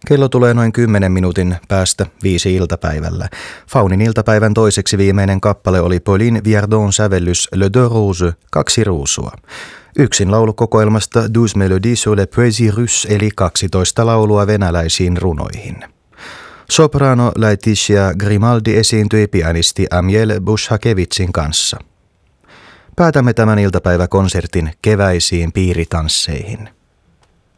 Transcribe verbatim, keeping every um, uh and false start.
Kello tulee noin kymmenen minuutin päästä viisi iltapäivällä. Faunin iltapäivän toiseksi viimeinen kappale oli Pauline Viardon sävellys Le Deux Roses, kaksi ruusua. Yksin laulukokoelmasta Douze Mélodies sur les Poésies Russes eli kaksitoista laulua venäläisiin runoihin. Soprano Laetitia Grimaldi esiintyi pianisti Amiel Bushakevitsin kanssa. Päätämme tämän iltapäiväkonsertin keväisiin piiritansseihin.